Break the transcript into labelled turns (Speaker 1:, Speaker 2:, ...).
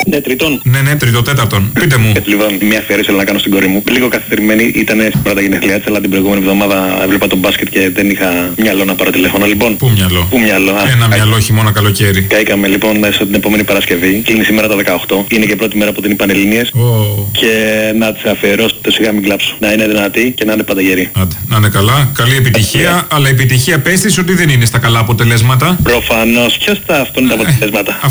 Speaker 1: Ναι, τρίτον.
Speaker 2: Ναι, τριτοτέταρτον. Πείτε μου.
Speaker 1: Λοιπόν, μια αφιέρωση θέλω να κάνω στην κόρη μου. Λίγο καθυστερημένη, ήταν σήμερα τα γενέθλιά της, αλλά την προηγούμενη εβδομάδα έβλεπα τον μπάσκετ και δεν είχα μυαλό να πάρω τηλέφωνο. Λοιπόν.
Speaker 2: Πού μυαλό? Ένα μυαλό χειμώνα καλοκαίρι.
Speaker 1: Καήκαμε λοιπόν μέσα την επόμενη Παρασκευή. Κλείνει σήμερα τα 18. Είναι και πρώτη μέρα που την είπαν Πανελλήνιες. Και να της αφιερώσω το σιγά μην κλάψω. Να είναι δυνατή και να είναι πανταγερή.
Speaker 2: Άντε, να είναι καλά. Καλή επιτυχία. Αλλά η επιτυχία πες της ότι δεν είναι στα καλά αποτελέσματα.
Speaker 1: Προφανώς. Ποιος θα αυτόν τα αποτελέσματα.